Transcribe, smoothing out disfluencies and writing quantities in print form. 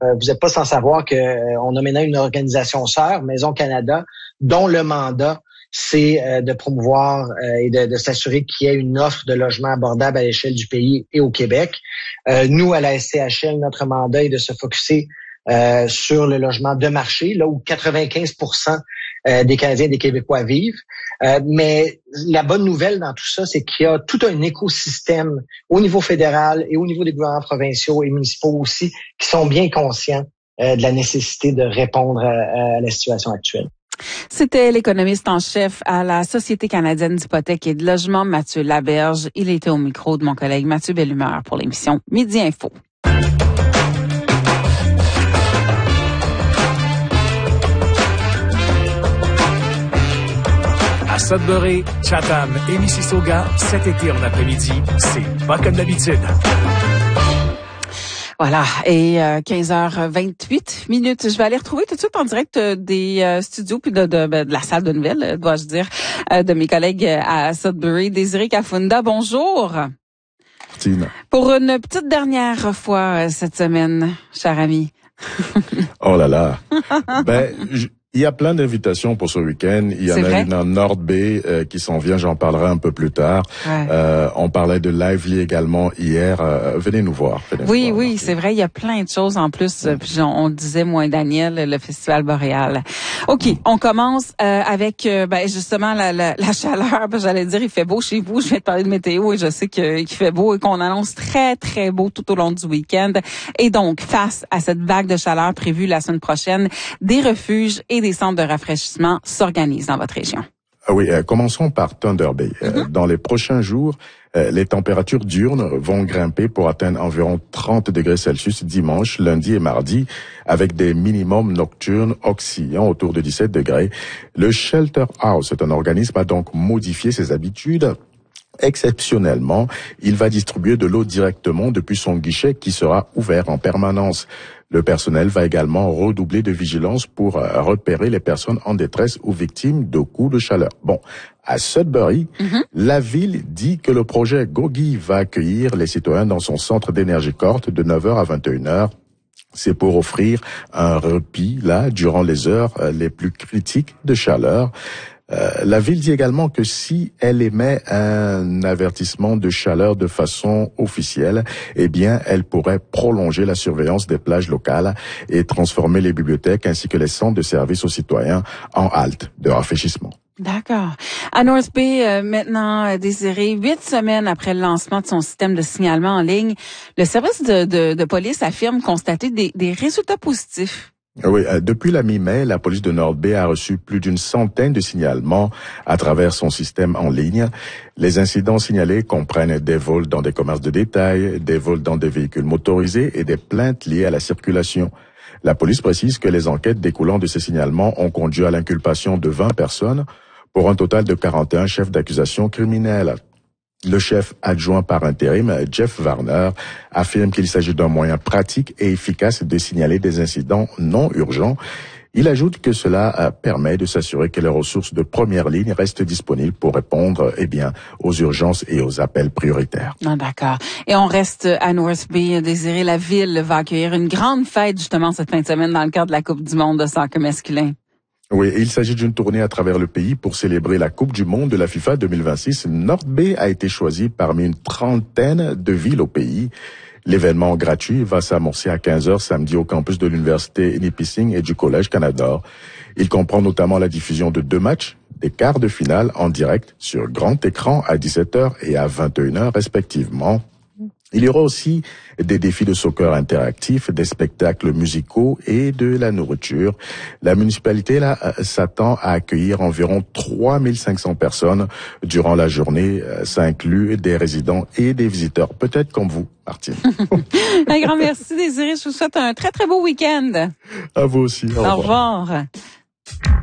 vous n'êtes pas sans savoir que on a maintenant une organisation sœur, Maison Canada, dont le mandat c'est de promouvoir et de s'assurer qu'il y ait une offre de logement abordable à l'échelle du pays et au Québec. Nous, à la SCHL, notre mandat est de se focusser sur le logement de marché, là où 95% des Canadiens et des Québécois vivent. Mais la bonne nouvelle dans tout ça, c'est qu'il y a tout un écosystème au niveau fédéral et au niveau des gouvernements provinciaux et municipaux aussi qui sont bien conscients de la nécessité de répondre à la situation actuelle. C'était l'économiste en chef à la Société canadienne d'hypothèques et de logement, Mathieu Laberge. Il était au micro de mon collègue Mathieu Bellumeur pour l'émission Midi Info. À Sudbury, Chatham et Mississauga, cet été en après-midi, c'est pas comme d'habitude. Voilà, et 15h28. Je vais aller retrouver tout de suite en direct des studios puis de la salle de nouvelles, dois-je dire, de mes collègues à Sudbury. Désiré Kafunda, bonjour. Martine. Pour une petite dernière fois cette semaine, cher ami. Oh là là. Il y a plein d'invitations pour ce week-end. Il y en a une en North Bay qui s'en vient, j'en parlerai un peu plus tard. Ouais. On parlait de Lively également hier. Venez nous voir. Oui, c'est vrai, il y a plein de choses en plus. Puis on le disait, moi et Daniel, le Festival Boréal. OK, on commence avec justement la chaleur. J'allais dire, il fait beau chez vous. Je viens de parler de météo et je sais qu'il fait beau et qu'on annonce très, très beau tout au long du week-end. Et donc, face à cette vague de chaleur prévue la semaine prochaine, des refuges et des centres de rafraîchissement s'organisent dans votre région. Oui, commençons par Thunder Bay. Dans les prochains jours, les températures diurnes vont grimper pour atteindre environ 30 degrés Celsius dimanche, lundi et mardi, avec des minimums nocturnes oscillant autour de 17 degrés. Le Shelter House est un organisme à donc modifié ses habitudes. Exceptionnellement, il va distribuer de l'eau directement depuis son guichet qui sera ouvert en permanence. Le personnel va également redoubler de vigilance pour repérer les personnes en détresse ou victimes de coups de chaleur. Bon, à Sudbury, la ville dit que le projet Gogi va accueillir les citoyens dans son centre d'énergie courte de 9h à 21h. C'est pour offrir un repos là durant les heures les plus critiques de chaleur. La ville dit également que si elle émet un avertissement de chaleur de façon officielle, eh bien, elle pourrait prolonger la surveillance des plages locales et transformer les bibliothèques ainsi que les centres de services aux citoyens en haltes de rafraîchissement. D'accord. À North Bay, maintenant, Désiré, 8 semaines après le lancement de son système de signalement en ligne, le service de police affirme constater des résultats positifs. Oui, depuis la mi-mai, la police de North Bay a reçu plus d'une centaine de signalements à travers son système en ligne. Les incidents signalés comprennent des vols dans des commerces de détail, des vols dans des véhicules motorisés et des plaintes liées à la circulation. La police précise que les enquêtes découlant de ces signalements ont conduit à l'inculpation de 20 personnes pour un total de 41 chefs d'accusation criminels. Le chef adjoint par intérim, Jeff Warner, affirme qu'il s'agit d'un moyen pratique et efficace de signaler des incidents non urgents. Il ajoute que cela permet de s'assurer que les ressources de première ligne restent disponibles pour répondre, aux urgences et aux appels prioritaires. Ah, d'accord. Et on reste à North Bay. Désiré, la ville va accueillir une grande fête justement cette fin de semaine dans le cadre de la Coupe du monde de soccer masculin. Oui, il s'agit d'une tournée à travers le pays pour célébrer la Coupe du monde de la FIFA 2026. North Bay a été choisi parmi une trentaine de villes au pays. L'événement gratuit va s'amorcer à 15h samedi au campus de l'Université Nipissing et du Collège Canada. Il comprend notamment la diffusion de 2 matchs, des quarts de finale en direct sur grand écran à 17h et à 21h respectivement. Il y aura aussi des défis de soccer interactifs, des spectacles musicaux et de la nourriture. La municipalité s'attend à accueillir environ 3500 personnes durant la journée. Ça inclut des résidents et des visiteurs, peut-être comme vous, Martine. Un grand merci, Désiré. Je vous souhaite un très, très beau week-end. À vous aussi. Au revoir.